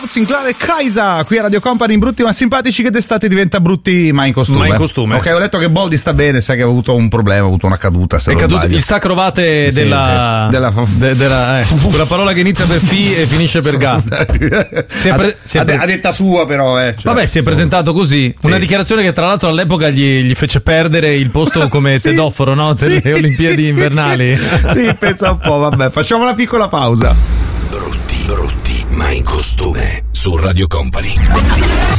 Sinclair e Kaisa qui a Radio Company in Brutti ma Simpatici, che d'estate diventa brutti ma in costume. Ok, ho letto che Boldi sta bene, sai che ha avuto un problema, ha avuto una caduta. È caduto il sacrovate della quella parola che inizia per fi e finisce per ga. A detta sua però vabbè, si è presentato così, una dichiarazione che tra l'altro all'epoca gli fece perdere il posto come tedoforo, no? Per le Olimpiadi invernali. Sì, pensa un po', vabbè, facciamo una piccola pausa. Brutti ma in costume su Radio Company.